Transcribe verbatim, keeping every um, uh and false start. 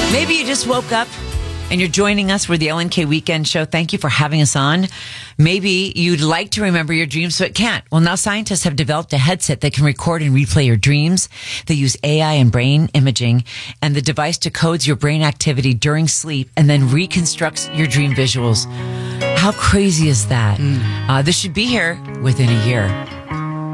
Maybe you just woke up and you're joining us for the L N K Weekend Show. Thank you for having us on. Maybe you'd like to remember your dreams, but can't. Well, now scientists have developed a headset that can record and replay your dreams. They use A I and brain imaging, and the device decodes your brain activity during sleep and then reconstructs your dream visuals. How crazy is that? Mm. Uh, this should be here within a year.